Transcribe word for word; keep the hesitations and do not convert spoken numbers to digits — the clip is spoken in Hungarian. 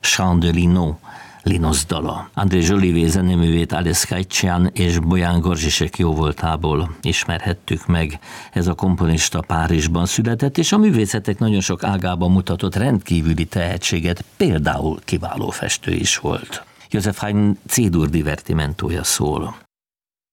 Chant de Lino, Linos dala. André Jolivet zeneművét Alice Kajcsán és Bolyán Gorzsisek jóvoltából ismerhettük meg. Ez a komponista Párizsban született, és a művészetek nagyon sok ágában mutatott rendkívüli tehetséget, például kiváló festő is volt. Joseph Haydn C-dur divertimentója szól.